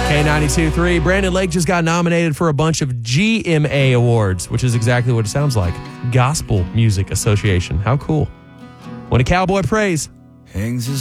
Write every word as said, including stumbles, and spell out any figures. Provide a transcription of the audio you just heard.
K ninety-two point three, Brandon Lake just got nominated for a bunch of G M A awards, which is exactly what it sounds like. Gospel Music Association. How cool. When a cowboy prays, hangs his